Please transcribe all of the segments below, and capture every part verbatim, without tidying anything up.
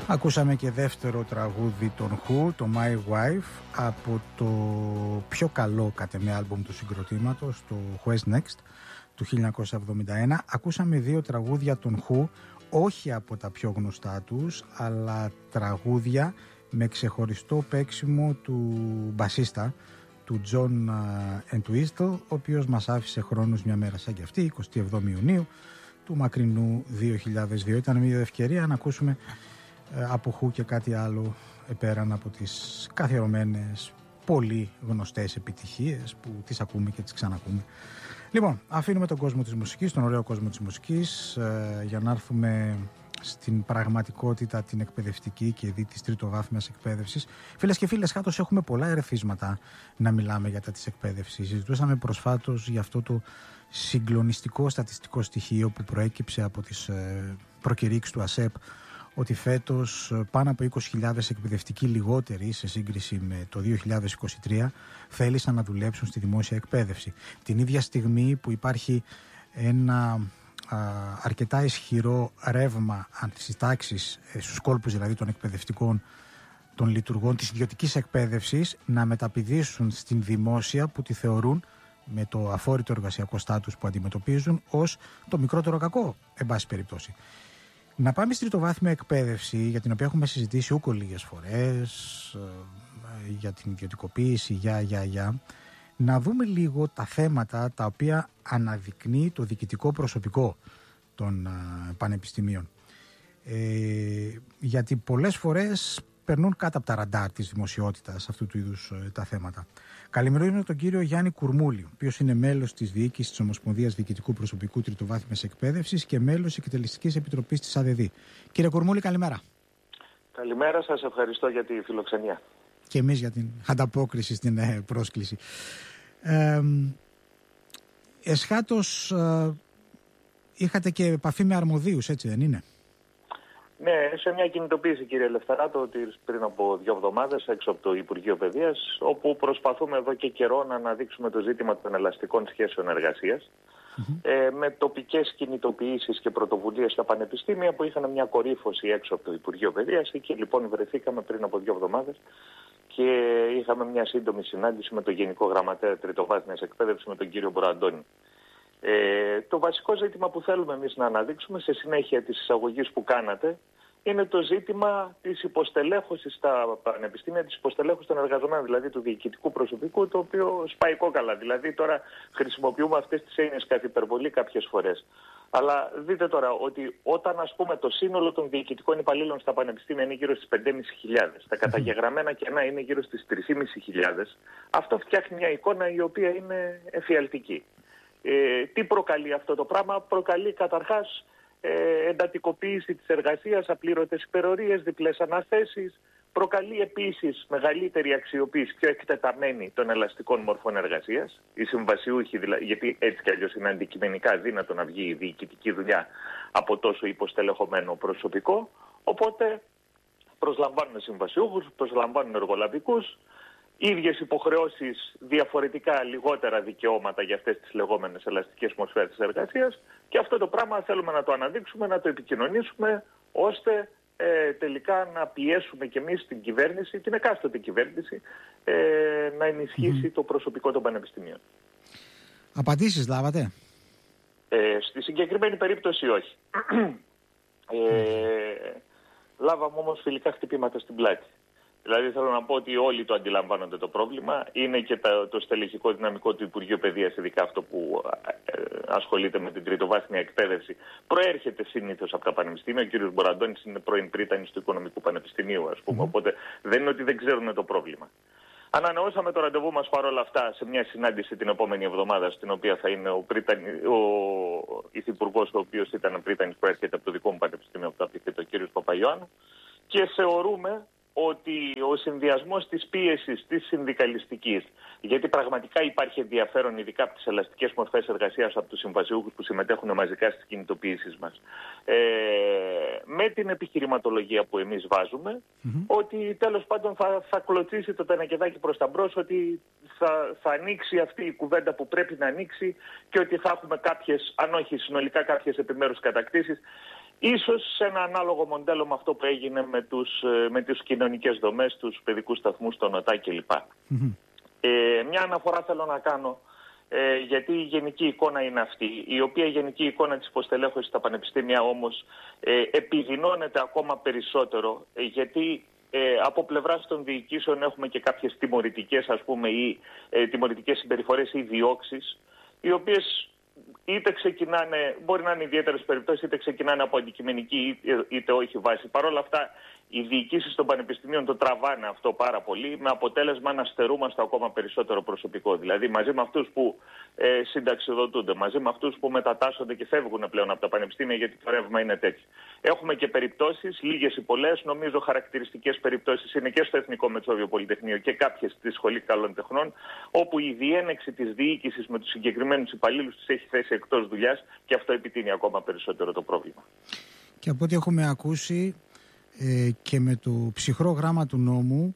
Ακούσαμε και δεύτερο τραγούδι των Who, το My Wife, από το πιο καλό κατ' εμέ άλμπουμ του συγκροτήματος, το Who's Next, του χίλια εννιακόσια εβδομήντα ένα. Ακούσαμε δύο τραγούδια των Who, όχι από τα πιο γνωστά τους, αλλά τραγούδια με ξεχωριστό παίξιμο του μπασίστα, του John Entwistle, ο οποίος μας άφησε χρόνους μια μέρα σαν και αυτή, εικοστή εβδόμη Ιουνίου του μακρινού δύο χιλιάδες δύο. Ήταν μια ευκαιρία να ακούσουμε από Who και κάτι άλλο πέραν από τις καθιερωμένες πολύ γνωστές επιτυχίες που τις ακούμε και τις ξανακούμε. Λοιπόν, αφήνουμε τον κόσμο της μουσικής, τον ωραίο κόσμο της μουσικής, ε, για να έρθουμε στην πραγματικότητα την εκπαιδευτική και δι της τριτοβάθμιας εκπαίδευσης. Φίλες και φίλες, κάτω έχουμε πολλά ερεθίσματα να μιλάμε για τα της εκπαίδευσης. Συζητούσαμε προσφάτως για αυτό το συγκλονιστικό στατιστικό στοιχείο που προέκυψε από τις ε, προκηρύξεις του ΑΣΕΠ, ότι φέτος πάνω από είκοσι χιλιάδες εκπαιδευτικοί λιγότεροι σε σύγκριση με το δύο χιλιάδες είκοσι τρία θέλησαν να δουλέψουν στη δημόσια εκπαίδευση. Την ίδια στιγμή που υπάρχει ένα α, αρκετά ισχυρό ρεύμα στις τάξεις, στους κόλπους δηλαδή των εκπαιδευτικών, των λειτουργών της ιδιωτικής εκπαίδευσης, να μεταπηδήσουν στην δημόσια που τη θεωρούν, με το αφόρητο εργασιακό στάτους που αντιμετωπίζουν, ως το μικρότερο κακό, εν πάση περιπτώσει. Να πάμε στη τριτοβάθμια εκπαίδευση, για την οποία έχουμε συζητήσει ούκο λίγες φορές, για την ιδιωτικοποίηση, για, για, για. Να δούμε λίγο τα θέματα τα οποία αναδεικνύει το διοικητικό προσωπικό των α, πανεπιστημίων. Ε, γιατί πολλές φορές περνούν κάτω από τα ραντάρ της δημοσιότητας αυτού του είδους ε, τα θέματα. Καλημερίζουμε τον κύριο Γιάννη Κουρμούλη, ο οποίος είναι μέλος της διοίκησης της Ομοσπονδίας Διοικητικού Προσωπικού Τριτοβάθμιας Εκπαίδευσης και μέλος της Εκτελεστικής Επιτροπής της ΑΔΕΔΗ. Κύριε Κουρμούλη, καλημέρα. Καλημέρα, σας ευχαριστώ για τη φιλοξενία. Και εμείς για την ανταπόκριση στην ε, πρόσκληση. Ε, εσχάτως ε, είχατε και επαφή με αρμοδίους, έτσι δεν είναι? Ναι, σε μια κινητοποίηση, κύριε Λευταράτο, ότι πριν από δύο εβδομάδες έξω από το Υπουργείο Παιδείας, όπου προσπαθούμε εδώ και καιρό να αναδείξουμε το ζήτημα των ελαστικών σχέσεων εργασίας, mm-hmm. ε, με τοπικές κινητοποιήσεις και πρωτοβουλίες στα πανεπιστήμια που είχαν μια κορύφωση έξω από το Υπουργείο Παιδείας. Εκεί λοιπόν βρεθήκαμε πριν από δύο εβδομάδες και είχαμε μια σύντομη συνάντηση με τον Γενικό Γραμματέα Τριτοβάθμιας Εκπαίδευσης, με τον κύριο Μποραντώνη. Ε, το βασικό ζήτημα που θέλουμε εμείς να αναδείξουμε σε συνέχεια της εισαγωγής που κάνατε είναι το ζήτημα της υποστελέχωσης στα πανεπιστήμια, της υποστελέχωσης των εργαζομένων, δηλαδή του διοικητικού προσωπικού, το οποίο σπάει κόκαλα. Δηλαδή τώρα χρησιμοποιούμε αυτές τις έννοιες καθ' υπερβολή κάποιες φορές. Αλλά δείτε τώρα ότι όταν, ας πούμε, το σύνολο των διοικητικών υπαλλήλων στα πανεπιστήμια είναι γύρω στις πέντε χιλιάδες πεντακόσιες, τα καταγεγραμμένα κενά είναι γύρω στις τρεις χιλιάδες πεντακόσιες, αυτό φτιάχνει μια εικόνα η οποία είναι εφιαλτική. Ε, τι προκαλεί αυτό το πράγμα? Προκαλεί καταρχάς ε, εντατικοποίηση της εργασίας, απλήρωτες υπερορίες, διπλές αναθέσεις. Προκαλεί επίσης μεγαλύτερη αξιοποίηση, πιο εκτεταμένη των ελαστικών μορφών εργασίας. Οι συμβασιούχοι, δηλαδή, γιατί έτσι κι αλλιώς είναι αντικειμενικά δύνατο να βγει η διοικητική δουλειά από τόσο υποστελεχωμένο προσωπικό. Οπότε προσλαμβάνουν συμβασιούχους, προσλαμβάνουν εργολαβικούς, ίδιες υποχρεώσεις, διαφορετικά λιγότερα δικαιώματα για αυτές τις λεγόμενες ελαστικές μορφές της εργασίας, και αυτό το πράγμα θέλουμε να το αναδείξουμε, να το επικοινωνήσουμε, ώστε ε, τελικά να πιέσουμε κι εμείς την κυβέρνηση, την εκάστοτε κυβέρνηση, ε, να ενισχύσει mm-hmm. το προσωπικό των πανεπιστημίων. Απαντήσεις λάβατε? Ε, στη συγκεκριμένη περίπτωση όχι. ε, λάβαμε όμως φιλικά χτυπήματα στην πλάτη. Δηλαδή θέλω να πω ότι όλοι το αντιλαμβάνονται το πρόβλημα. Είναι και τα, το στελεχικό δυναμικό του Υπουργείου Παιδείας, ειδικά αυτό που ε, ασχολείται με την τριτοβάθμια εκπαίδευση, προέρχεται συνήθως από τα πανεπιστήμια. Ο κ. Μποραντώνης είναι πρώην πρίτανης του Οικονομικού Πανεπιστημίου, ας πούμε. Mm. Οπότε δεν είναι ότι δεν ξέρουν το πρόβλημα. Ανανεώσαμε το ραντεβού μας παρόλα αυτά σε μια συνάντηση την επόμενη εβδομάδα, στην οποία θα είναι ο, πρίτανη, ο υφυπουργός, ο οποίος ήταν πρίτανης, προέρχεται από το δικό μου πανεπιστήμιο, από το απειθέτω, ο κ. Παπαϊωάννου, και θεωρούμε ότι ο συνδυασμός της πίεσης της συνδικαλιστικής, γιατί πραγματικά υπάρχει ενδιαφέρον ειδικά από τις ελαστικές μορφές εργασίας από τους συμβασιούχους που συμμετέχουν μαζικά στις κινητοποιήσεις μας, ε, με την επιχειρηματολογία που εμείς βάζουμε, mm-hmm. ότι τέλος πάντων θα, θα κλωτσίσει το τενεκεδάκι προς τα μπρος, ότι θα, θα ανοίξει αυτή η κουβέντα που πρέπει να ανοίξει και ότι θα έχουμε κάποιες, αν όχι συνολικά κάποιες επιμέρους κατακτήσεις. Ίσως σε ένα ανάλογο μοντέλο με αυτό που έγινε με, τους, με τις κοινωνικές δομές, τους παιδικούς σταθμούς, τον ΟΤΑ κλπ. Mm-hmm. Ε, μια αναφορά θέλω να κάνω, ε, γιατί η γενική εικόνα είναι αυτή, η οποία γενική εικόνα της υποστελέχωσης στα πανεπιστήμια όμως ε, επιδεινώνεται ακόμα περισσότερο, ε, γιατί ε, από πλευράς των διοικήσεων έχουμε και κάποιες τιμωρητικές, ας πούμε, ή ε, τιμωρητικές συμπεριφορές ή διώξεις, οι οποίες είτε ξεκινάνε, μπορεί να είναι ιδιαίτερες περιπτώσεις, είτε ξεκινάνε από αντικειμενική είτε όχι βάση. Παρ' όλα αυτά, οι διοικήσεις των πανεπιστημίων το τραβάνε αυτό πάρα πολύ, με αποτέλεσμα να στερούμαστε ακόμα περισσότερο προσωπικό. Δηλαδή, μαζί με αυτούς που ε, συνταξιοδοτούνται, μαζί με αυτούς που μετατάσσονται και φεύγουν πλέον από τα πανεπιστήμια, γιατί το ρεύμα είναι τέτοιο. Έχουμε και περιπτώσεις, λίγες ή πολλές, νομίζω χαρακτηριστικές περιπτώσεις είναι και στο Εθνικό Μετσόβιο Πολυτεχνείο και κάποιες στη Σχολή Καλών Τεχνών, όπου η διένεξη της διοίκησης με τους συγκεκριμένους υπαλλήλους της έχει θέσει εκτός δουλειάς και αυτό επιτείνει ακόμα περισσότερο το πρόβλημα. Και από ό,τι έχουμε ακούσει, Ε, και με το ψυχρό γράμμα του νόμου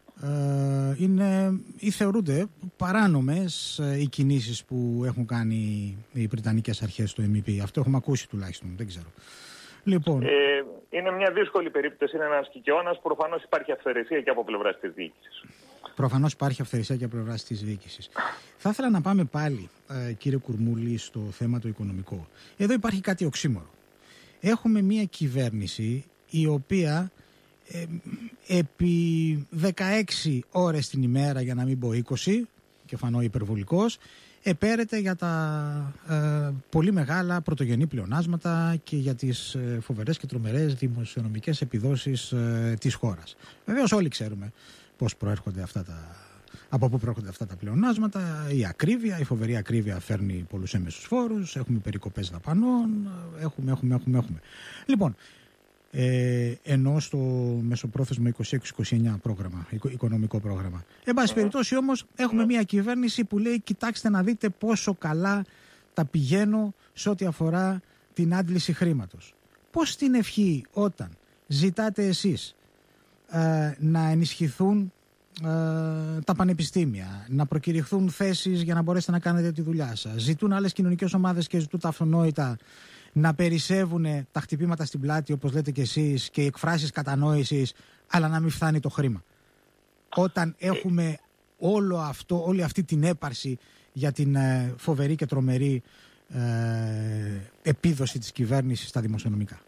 ε, είναι ή θεωρούνται παράνομες ε, οι κινήσεις που έχουν κάνει οι Βρετανικές αρχές του εμ ι πι. Αυτό έχουμε ακούσει τουλάχιστον, δεν ξέρω. Λοιπόν, ε, είναι μια δύσκολη περίπτωση, είναι ένας κικαιώνας. Προφανώς υπάρχει αυθαιρεσία και από πλευράς της διοίκησης. Προφανώς υπάρχει αυθαιρεσία και από πλευράς της διοίκησης. Θα ήθελα να πάμε πάλι, ε, κύριε Κουρμούλη, στο θέμα το οικονομικό. Εδώ υπάρχει κάτι οξύμορο. Έχουμε μια κυβέρνηση η οποία ε, επί δεκαέξι ώρες την ημέρα, για να μην πω είκοσι, και φανώ υπερβολικός, επέρεται για τα ε, πολύ μεγάλα πρωτογενή πλεονάσματα και για τις ε, φοβερές και τρομερές δημοσιονομικές επιδόσεις ε, της χώρας. Βεβαίως όλοι ξέρουμε πώς προέρχονται αυτά τα, από πού προέρχονται αυτά τα πλεονάσματα. Η ακρίβεια, η φοβερή ακρίβεια φέρνει πολλούς έμεσους φόρους, έχουμε περικοπές δαπανών, έχουμε, έχουμε, έχουμε, έχουμε. Λοιπόν, Ε, ενώ στο μεσοπρόθεσμο είκοσι έξι είκοσι εννιά πρόγραμμα, οικονομικό πρόγραμμα. Εν πάση περιπτώσει όμως έχουμε μια κυβέρνηση που λέει, κοιτάξτε να δείτε πόσο καλά τα πηγαίνω σε ό,τι αφορά την άντληση χρήματος. Πώς την ευχή όταν ζητάτε εσείς ε, να ενισχυθούν ε, τα πανεπιστήμια, να προκηρυχθούν θέσεις για να μπορέσετε να κάνετε τη δουλειά σας, ζητούν άλλες κοινωνικές ομάδες και ζητούν τα αυτονόητα να περισσεύουν τα χτυπήματα στην πλάτη, όπως λέτε και εσείς, και οι εκφράσεις κατανόησης, αλλά να μην φτάνει το χρήμα. Όταν έχουμε όλο αυτό, όλη αυτή την έπαρση για την ε, φοβερή και τρομερή ε, επίδοση της κυβέρνησης στα δημοσιονομικά.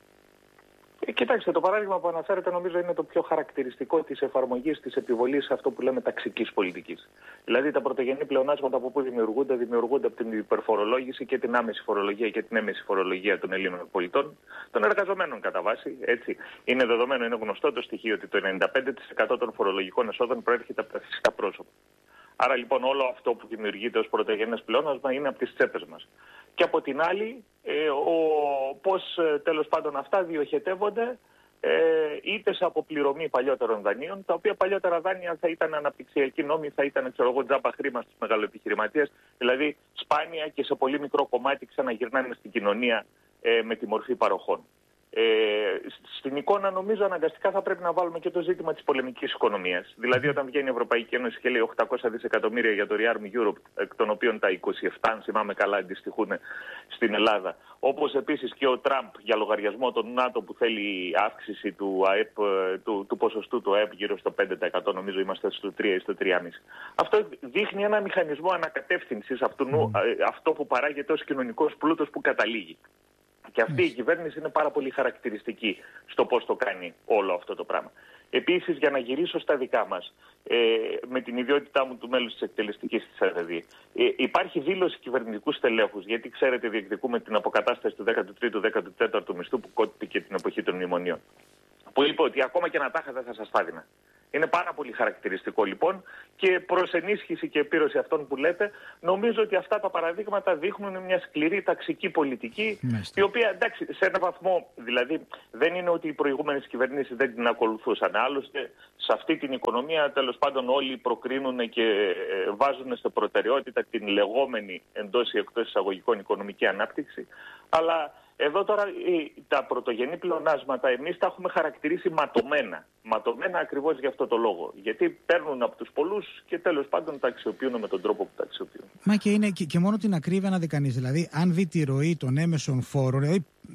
Ε, κοιτάξτε, το παράδειγμα που αναφέρετε νομίζω είναι το πιο χαρακτηριστικό της εφαρμογής της επιβολής σε αυτό που λέμε ταξικής πολιτικής. Δηλαδή τα πρωτογενή πλεονάσματα από που δημιουργούνται, δημιουργούνται από την υπερφορολόγηση και την άμεση φορολογία και την έμεση φορολογία των Ελλήνων πολιτών, των εργαζομένων κατά βάση. Έτσι. Είναι δεδομένο, είναι γνωστό το στοιχείο ότι το ενενήντα πέντε τοις εκατό των φορολογικών εσόδων προέρχεται από τα φυσικά πρόσωπα. Άρα λοιπόν όλο αυτό που δημιουργείται ως πρωτογενές πλεόνασμα είναι από τις τσέπες μας. Και από την άλλη, ε, ο, πώς ε, τέλος πάντων αυτά διοχετεύονται ε, είτε σε αποπληρωμή παλιότερων δανείων, τα οποία παλιότερα δάνεια θα ήταν αναπτυξιακοί νόμοι, θα ήταν ξέρω εγώ, τζάμπα χρήμα στους μεγαλοεπιχειρηματίες, δηλαδή σπάνια και σε πολύ μικρό κομμάτι ξαναγυρνάνε στην κοινωνία ε, με τη μορφή παροχών. Ε, στην εικόνα νομίζω αναγκαστικά θα πρέπει να βάλουμε και το ζήτημα της πολεμικής οικονομίας. Δηλαδή όταν βγαίνει η Ευρωπαϊκή Ένωση και λέει οκτακόσια δισεκατομμύρια για το Rearm Europe, εκ των οποίων τα είκοσι επτά, αν θυμάμαι καλά, αντιστοιχούν στην Ελλάδα. Όπως επίσης και ο Τραμπ για λογαριασμό των ΝΑΤΟ που θέλει αύξηση του, ΑΕΠ, του, του ποσοστού του ΑΕΠ γύρω στο πέντε τοις εκατό, νομίζω είμαστε στο τρία ή στο τρία κόμμα πέντε τοις εκατό. Αυτό δείχνει ένα μηχανισμό ανακατεύθυνσης αυτού, mm. αυτό που παράγεται ως κοινωνικός πλούτος που καταλήγει. Και αυτή η κυβέρνηση είναι πάρα πολύ χαρακτηριστική στο πώς το κάνει όλο αυτό το πράγμα. Επίσης, για να γυρίσω στα δικά μας, ε, με την ιδιότητά μου του μέλους της εκτελεστικής της ΑΔΔ, ε, υπάρχει δήλωση κυβερνητικού στελέχους, γιατί ξέρετε διεκδικούμε την αποκατάσταση του δέκατου τρίτου δέκατου τέταρτου μισθού που κόπηκε την εποχή των μνημονίων. Που είπε ότι ακόμα και να τα είχα δεν θα σας πάδινα. Είναι πάρα πολύ χαρακτηριστικό λοιπόν και προς ενίσχυση και επίρρωση αυτών που λέτε, νομίζω ότι αυτά τα παραδείγματα δείχνουν μια σκληρή ταξική πολιτική, Μάλιστα. η οποία εντάξει σε έναν βαθμό, δηλαδή δεν είναι ότι οι προηγούμενες κυβερνήσεις δεν την ακολουθούσαν. Άλλωστε σε αυτή την οικονομία τέλος πάντων όλοι προκρίνουν και βάζουν σε προτεραιότητα την λεγόμενη εντός ή εκτός εισαγωγικών οικονομική ανάπτυξη, αλλά εδώ τώρα τα πρωτογενή πλεονάσματα εμείς τα έχουμε χαρακτηρίσει ματωμένα. Ματωμένα ακριβώς για αυτό το λόγο. Γιατί παίρνουν από τους πολλούς και τέλος πάντων τα αξιοποιούν με τον τρόπο που τα αξιοποιούν. Μα και είναι και, και μόνο την ακρίβεια να δει κανείς. Δηλαδή, αν δει τη ροή των έμεσων φόρων, δηλαδή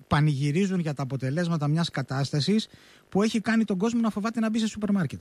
πανηγυρίζουν για τα αποτελέσματα μιας κατάστασης που έχει κάνει τον κόσμο να φοβάται να μπει σε σούπερ μάρκετ.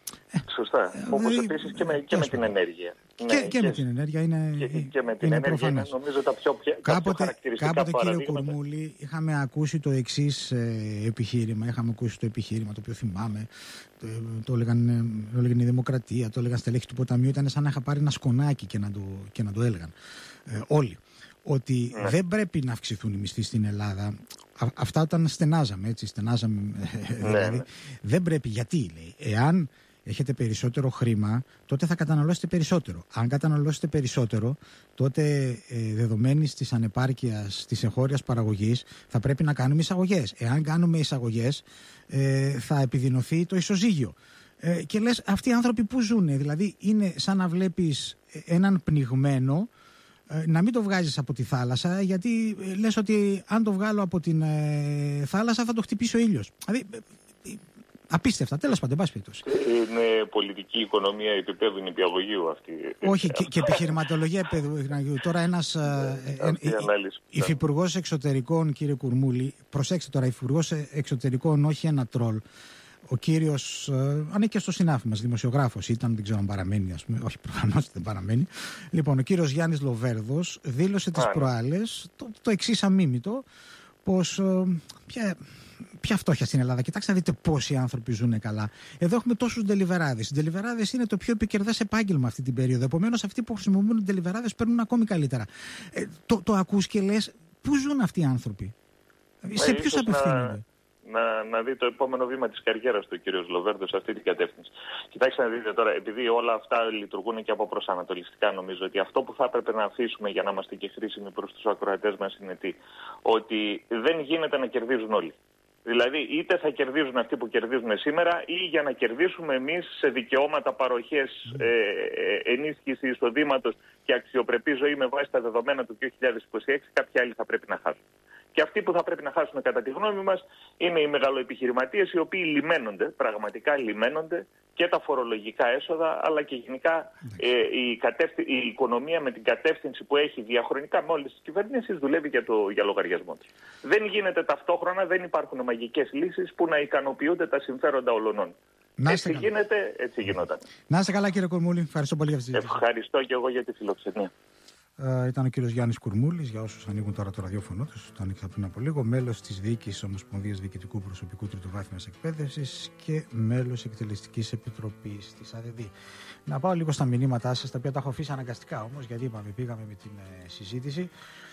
Σωστά. Ε, Όπως δηλαδή, επίσης και με, και με την ενέργεια. Και, ναι, και, και με την ενέργεια είναι, και, και με την είναι ενέργεια είναι νομίζω τα πιο, πιο, κάποτε, πιο χαρακτηριστικά κάποτε παραδείγματα. Κύριε Κουρμούλη, είχαμε ακούσει το εξής ε, επιχείρημα. Είχαμε ακούσει το επιχείρημα το οποίο θυμάμαι. Το, το, έλεγαν, το έλεγαν η Δημοκρατία, το έλεγαν στελέχη του ποταμιού. Ήταν σαν να είχα πάρει ένα σκονάκι και να το, και να το έλεγαν ε, όλοι. Ότι ναι. δεν πρέπει να αυξηθούν οι μισθοί στην Ελλάδα. Α, αυτά όταν στενάζαμε, έτσι, στενάζαμε ναι, δηλαδή. Ναι. Δεν πρέπει, γιατί λέει, εάν έχετε περισσότερο χρήμα, τότε θα καταναλώσετε περισσότερο. Αν καταναλώσετε περισσότερο, τότε ε, δεδομένης της ανεπάρκειας της εγχώριας παραγωγής, θα πρέπει να κάνουμε εισαγωγές. Εάν κάνουμε εισαγωγές, ε, θα επιδεινωθεί το ισοζύγιο. Ε, και λες, αυτοί οι άνθρωποι που ζουνε, δηλαδή είναι σαν να βλέπεις έναν πνιγμένο, ε, να μην το βγάζεις από τη θάλασσα, γιατί ε, λες ότι αν το βγάλω από την ε, θάλασσα θα το χτυπήσει ο ήλιος. Δηλαδή, ε, απίστευτα, τέλος πάντων, πάση περιπτώσει. Είναι πολιτική οικονομία επίπεδου νηπιαγωγείου αυτή. Όχι, και, και επιχειρηματολογία επίπεδου. Τώρα ένας ε, ε, ε, υφυπουργός εξωτερικών, κύριε Κουρμούλη, προσέξτε τώρα, υφυπουργός εξωτερικών, όχι ένα τρόλ. Ο κύριος, ε, ανήκε στο συνάφι μας, δημοσιογράφος ήταν, δεν ξέρω αν παραμένει, ας πούμε, όχι προφανώς δεν παραμένει. Λοιπόν, ο κύριος Γιάννης Λοβέρδος δήλωσε τις προάλλες το, το εξής αμίμητο, πως ε, ποια, ποια φτώχεια στην Ελλάδα. Κοιτάξτε να δείτε πόσοι άνθρωποι ζουν καλά. Εδώ έχουμε τόσους ντελιβεράδες. Οι ντελιβεράδες είναι το πιο επικερδές επάγγελμα αυτή την περίοδο. Επομένως, αυτοί που χρησιμοποιούν ντελιβεράδες παίρνουν ακόμη καλύτερα. Ε, το, το ακούς και λες, πού ζουν αυτοί οι άνθρωποι, ε, σε ποιους απευθύνονται. Να, να δει το επόμενο βήμα της καριέρας του ο κύριος Λοβέρδος σε αυτή την κατεύθυνση. Κοιτάξτε να δείτε τώρα, επειδή όλα αυτά λειτουργούν και από προσανατολιστικά, νομίζω ότι αυτό που θα έπρεπε να αφήσουμε για να είμαστε και χρήσιμοι προς τους ακροατές μας είναι τι, ότι δεν γίνεται να κερδίζουν όλοι. Δηλαδή, είτε θα κερδίζουν αυτοί που κερδίζουν σήμερα, ή για να κερδίσουμε εμείς σε δικαιώματα παροχές, ε, ε, ενίσχυση εισοδήματος και αξιοπρεπή ζωή με βάση τα δεδομένα του δύο χιλιάδες είκοσι έξι, κάποιοι άλλοι θα πρέπει να χάσουν. Και αυτοί που θα πρέπει να χάσουν, κατά τη γνώμη μας, είναι οι μεγαλοεπιχειρηματίες, οι οποίοι λιμένονται, πραγματικά λιμένονται, και τα φορολογικά έσοδα, αλλά και γενικά ε, η, κατεύθυ... η οικονομία με την κατεύθυνση που έχει διαχρονικά με όλες τις κυβερνήσεις δουλεύει για, το... για λογαριασμό της. Δεν γίνεται ταυτόχρονα, δεν υπάρχουν μαγικές λύσεις που να ικανοποιούνται τα συμφέροντα όλων. Έτσι καλά. Γίνεται, έτσι γινόταν. Να είστε καλά, κύριε Κουρμούλη. Ευχαριστώ πολύ για αυτή τη συζήτηση. Ευχαριστώ και εγώ για τη φιλοξενία. Uh, ήταν ο κύριος Γιάννης Κουρμούλης, για όσους ανοίγουν τώρα το ραδιόφωνο τους, το ανοίξα πριν από λίγο, μέλος της Διοίκησης Ομοσπονδίας Διοικητικού Προσωπικού Τριτοβάθμιας Εκπαίδευσης και μέλος Εκτελεστικής Επιτροπής της ΑΔΔ. Να πάω λίγο στα μηνύματά σας, τα οποία τα έχω αφήσει αναγκαστικά όμως, γιατί είπαμε, πήγαμε με την ε, συζήτηση.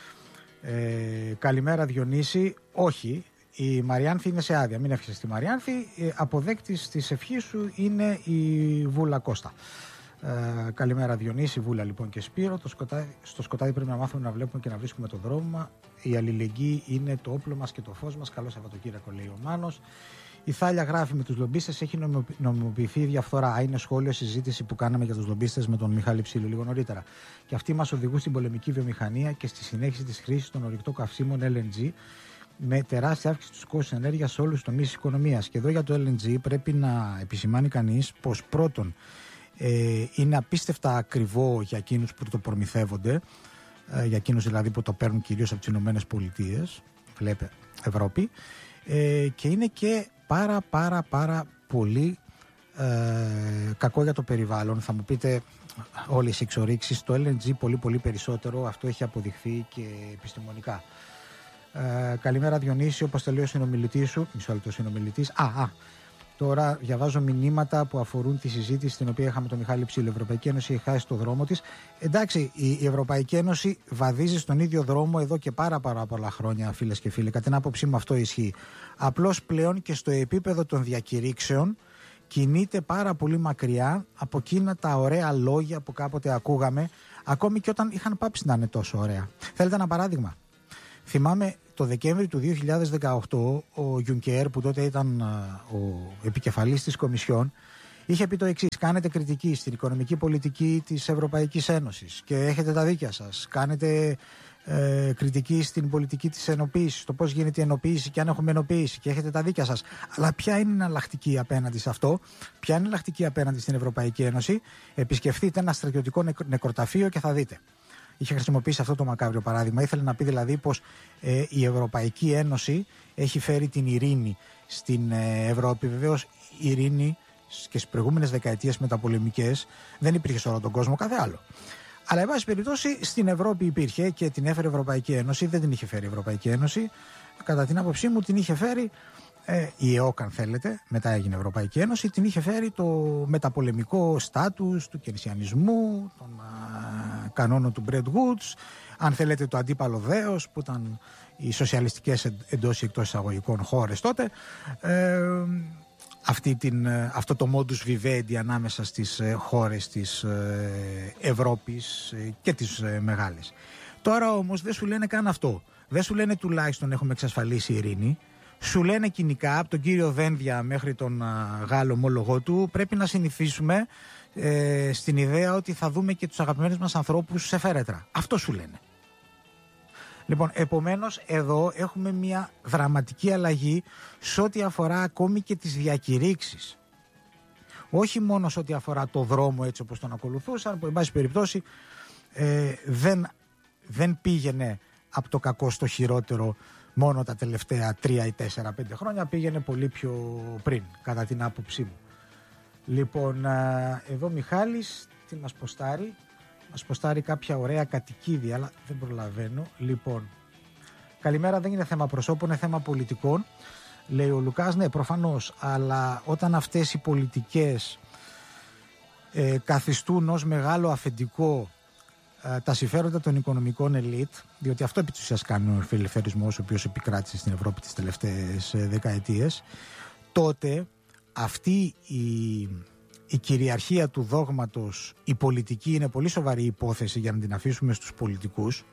Ε, καλημέρα Διονύση. Όχι, η Μαριάνθη είναι σε άδεια, μην εύχεσαι στη Μαριάνθη. Ε, αποδέκτης της ευχής σου είναι η Βούλα Κώστα. Uh, καλημέρα Διονύση, Βούλα λοιπόν και Σπύρο. Το σκοτάδι, στο σκοτάδι πρέπει να μάθουμε να βλέπουμε και να βρίσκουμε τον δρόμο. Η αλληλεγγύη είναι το όπλο μας και το φως μας. Καλό Σαββατοκύριακο, λέει ο Μάνος. Η Θάλια γράφει, με τους λομπίστες έχει νομιμοποιηθεί η διαφθορά. Α, είναι σχόλιο συζήτηση που κάναμε για τους λομπίστες με τον Μιχάλη Ψήλου λίγο νωρίτερα. Και αυτοί μας οδηγούν στην πολεμική βιομηχανία και στη συνέχιση της χρήσης των ορυκτών καυσίμων ελ εν τζι, με τεράστια αύξηση του κόστους ενέργειας σε όλους τους τομείς της οικονομίας. Και εδώ για το ελ εν τζι πρέπει να επισημάνει κανείς πως πρώτον, Ε, είναι απίστευτα ακριβό για εκείνους που το προμηθεύονται, ε, για εκείνους δηλαδή που το παίρνουν κυρίως από τις Ηνωμένες Πολιτείες, βλέπε Ευρώπη, ε, και είναι και πάρα πάρα πάρα πολύ ε, κακό για το περιβάλλον. Θα μου πείτε όλες οι εξορίξεις, το ελ εν τζι πολύ πολύ περισσότερο, αυτό έχει αποδειχθεί και επιστημονικά. Ε, καλημέρα Διονύση, όπως τελείωσε ο συνομιλητής σου, μισό λεπτό συνομιλητής, α, α, τώρα διαβάζω μηνύματα που αφορούν τη συζήτηση την οποία είχαμε τον Μιχάλη Ψήλο. Η Ευρωπαϊκή Ένωση έχει χάσει το δρόμο της. Εντάξει, η Ευρωπαϊκή Ένωση βαδίζει στον ίδιο δρόμο εδώ και πάρα, πάρα πολλά χρόνια, φίλες και φίλοι. Κατά την άποψή μου αυτό ισχύει. Απλώς πλέον και στο επίπεδο των διακηρύξεων κινείται πάρα πολύ μακριά από εκείνα τα ωραία λόγια που κάποτε ακούγαμε, ακόμη και όταν είχαν πάψει να είναι τόσο ωραία. Θέλετε ένα παράδειγμα? Θυμάμαι το Δεκέμβρη του δύο χιλιάδες δεκαοκτώ ο Γιουνκέρ, που τότε ήταν ο επικεφαλής της Κομισιόν, είχε πει το εξής: κάνετε κριτική στην οικονομική πολιτική της Ευρωπαϊκής Ένωσης και έχετε τα δίκια σας. Κάνετε ε, κριτική στην πολιτική της ενοποίησης, το πώς γίνεται η ενοποίηση και αν έχουμε ενοποίηση, και έχετε τα δίκια σας. Αλλά ποια είναι η εναλλακτική απέναντι σε αυτό? Ποια είναι η εναλλακτική απέναντι στην Ευρωπαϊκή Ένωση? Επισκεφτείτε ένα στρατιωτικό νεκροταφείο και θα δείτε. είχε χρησιμοποιήσει αυτό το μακάβριο παράδειγμα. Ήθελε να πει δηλαδή πως ε, η Ευρωπαϊκή Ένωση έχει φέρει την ειρήνη στην ε, Ευρώπη. Βεβαίως η ειρήνη και στις προηγούμενες δεκαετίες μεταπολεμικές δεν υπήρχε σε όλο τον κόσμο, κάθε άλλο. Αλλά, εν πάση περιπτώσει, στην Ευρώπη υπήρχε και την έφερε η Ευρωπαϊκή Ένωση. Δεν την είχε φέρει η Ευρωπαϊκή Ένωση. Κατά την άποψή μου, την είχε φέρει ε, η ΕΟΚ, αν θέλετε, μετά έγινε Ευρωπαϊκή Ένωση. Την είχε φέρει το μεταπολεμικό στάτους του κενσιανισμού, των α, κανόνων του Bretton Woods. Αν θέλετε, το αντίπαλο δέος, που ήταν οι σοσιαλιστικές εντός ή εκτός εισαγωγικών χώρες τότε. Ε, Αυτή την, αυτό το modus vivendi ανάμεσα στις χώρες της Ευρώπης και τις μεγάλες. Τώρα όμως δεν σου λένε καν αυτό. Δεν σου λένε τουλάχιστον έχουμε εξασφαλίσει ειρήνη. Σου λένε κοινικά, από τον κύριο Δένδια μέχρι τον Γάλλο ομόλογό του, πρέπει να συνηθίσουμε ε, στην ιδέα ότι θα δούμε και τους αγαπημένους μας ανθρώπους σε φέρετρα. Αυτό σου λένε. Λοιπόν, επομένως εδώ έχουμε μια δραματική αλλαγή σε ό,τι αφορά ακόμη και τις διακηρύξεις. Όχι μόνο σε ό,τι αφορά το δρόμο έτσι όπως τον ακολουθούσαν, που εν πάση περιπτώσει ε, δεν, δεν πήγαινε από το κακό στο χειρότερο μόνο τα τελευταία τρία ή τέσσερα πέντε χρόνια, πήγαινε πολύ πιο πριν, κατά την άποψή μου. Λοιπόν, ε, εδώ Μιχάλης, τι μας ποστάρει. Μας ποστάρει κάποια ωραία κατοικίδια, αλλά δεν προλαβαίνω. Λοιπόν, καλημέρα, δεν είναι θέμα προσώπων, είναι θέμα πολιτικών. Λέει ο Λουκάς, ναι, προφανώς, αλλά όταν αυτές οι πολιτικές ε, καθιστούν ως μεγάλο αφεντικό ε, τα συμφέροντα των οικονομικών ελίτ, διότι αυτό επί της ουσίας κάνει ο φιλελευθερισμός, ο οποίος επικράτησε στην Ευρώπη τις τελευταίες ε, δεκαετίες, τότε αυτή η... η κυριαρχία του δόγματος, η πολιτική είναι πολύ σοβαρή υπόθεση για να την αφήσουμε στους πολιτικούς.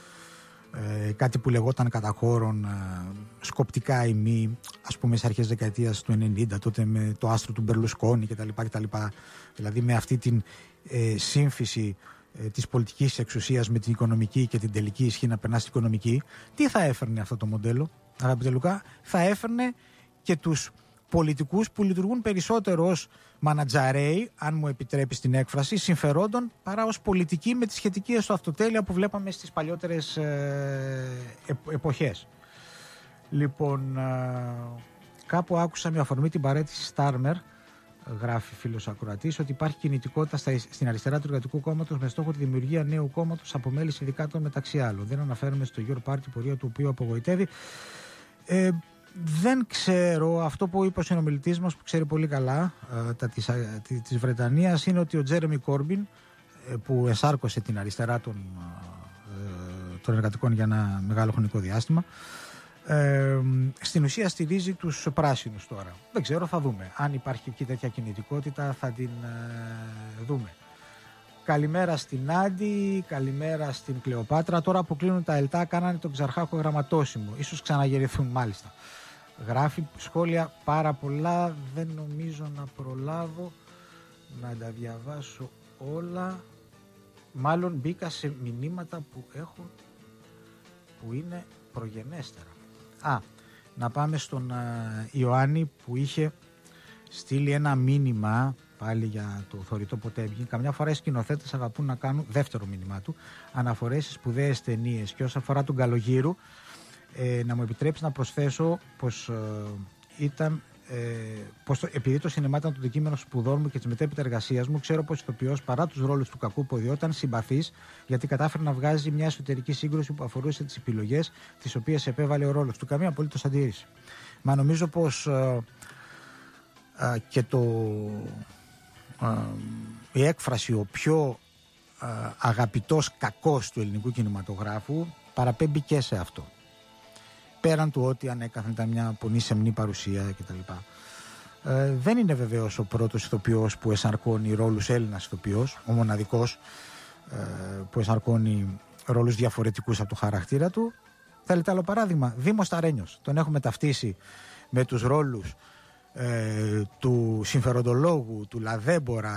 Ε, κάτι που λεγόταν κατά χώρον ε, σκοπτικά ή μη, ας πούμε στις αρχές δεκαετίας του ενενήντα, τότε με το άστρο του Μπερλουσκόνη κτλ. κτλ. Δηλαδή με αυτή την ε, σύμφυση ε, της πολιτικής εξουσίας με την οικονομική και την τελική ισχύ να περνά στην οικονομική. Τι θα έφερνε αυτό το μοντέλο, αγαπητέ Λουκά? Θα έφερνε και τους πολιτικούς που λειτουργούν περισσότερο ως μανατζαρέοι, αν μου επιτρέπεις την έκφραση, συμφερόντων, παρά ως πολιτικοί με τη σχετική αυτοτέλεια που βλέπαμε στις παλιότερες ε, ε, εποχές. Λοιπόν, ε, κάπου άκουσα με αφορμή την παρέτηση Στάρμερ, γράφει φίλος ακροατής, ότι υπάρχει κινητικότητα στα, στην αριστερά του Εργατικού Κόμματος με στόχο τη δημιουργία νέου κόμματος από μέλη συνδικάτων μεταξύ άλλων. Δεν αναφέρομαι στο Your Party, πορεία του οποίου απογοητεύει. Ε, Δεν ξέρω, αυτό που είπε ο συνομιλητής μας που ξέρει πολύ καλά ε, τα της, ε, της Βρετανίας είναι ότι ο Τζέρεμι Κόρμπιν ε, που εσάρκωσε την αριστερά των, ε, των εργατικών για ένα μεγάλο χρονικό διάστημα ε, στην ουσία στηρίζει τους πράσινους τώρα. Δεν ξέρω, θα δούμε. Αν υπάρχει εκεί τέτοια κινητικότητα θα την ε, δούμε. Καλημέρα στην Άντι, καλημέρα στην Κλεοπάτρα. Τώρα αποκλίνουν τα ΕΛΤΑ, κάνανε τον Ξαρχάκο γραμματόσημο. Ίσως ξαναγερηθούν μάλιστα. Γράφει σχόλια πάρα πολλά, δεν νομίζω να προλάβω να τα διαβάσω όλα. Μάλλον μπήκα σε μηνύματα που έχουν, που είναι προγενέστερα. Α, να πάμε στον uh, Ιωάννη που είχε στείλει ένα μήνυμα πάλι για το θωρητό ποτέμι. Καμιά φορά οι σκηνοθέτες αγαπούν να κάνουν, δεύτερο μήνυμά του, αναφορές σε σπουδαίες ταινίες. Και όσον αφορά τον Καλογύρου, ε, να μου επιτρέψει να προσθέσω πως ε, ήταν, ε, πως το, επειδή το σινεμά ήταν το αντικείμενο σπουδών μου και της μετέπειτα εργασίας μου, ξέρω πως ο ηθοποιός παρά τους ρόλους του κακού ποδιού ήταν συμπαθής, γιατί κατάφερε να βγάζει μια εσωτερική σύγκρουση που αφορούσε τις επιλογές τις οποίες επέβαλε ο ρόλος του. Καμία απολύτως αντίρρηση. Μα νομίζω πως ε, ε, και το. η έκφραση ο πιο α, αγαπητός κακός του ελληνικού κινηματογράφου παραπέμπει και σε αυτό. Πέραν του ότι ανέκαθεν ήταν μια πονή σεμνή παρουσία κτλ. Ε, δεν είναι βεβαίως ο πρώτος ηθοποιός που εσαρκώνει ρόλους Έλληνας ηθοποιός, ο μοναδικός ε, που εσαρκώνει ρόλους διαφορετικούς από το χαρακτήρα του. Θέλετε άλλο παράδειγμα? Δήμος Ταρένιος. Τον έχουμε ταυτίσει με τους ρόλους ε, του συμφεροντολόγου, του λαδέμπορα,